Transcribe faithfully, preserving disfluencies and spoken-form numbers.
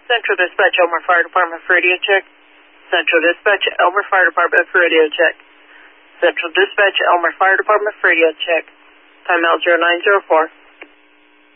Central Dispatch, Elmer Fire Department for radio check. Central Dispatch, Elmer Fire Department for radio check. Central Dispatch, Elmer Fire Department for radio check. Time out zero nine zero four.